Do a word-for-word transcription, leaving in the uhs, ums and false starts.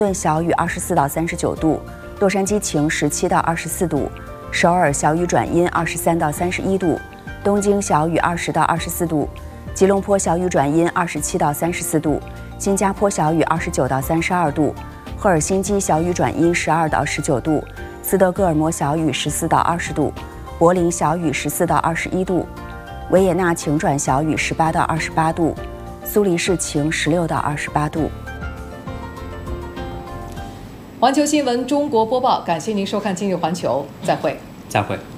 顿小雨二十四到三十九度，洛杉矶晴十七到二十四度，首尔小雨转阴二十三到三十一度，东京小雨二十到二十四度，吉隆坡小雨转阴二十七到三十四度，新加坡小雨二十九到三十二度，赫尔辛基小雨转阴十二到十九度，斯德哥尔摩小雨十四到二十度，柏林小雨十四到二十一度，维也纳晴转小雨十八到二十八度，苏黎世晴十六到二十八度。 环球新闻中国播报，感谢您收看今日环球，再会， 再会。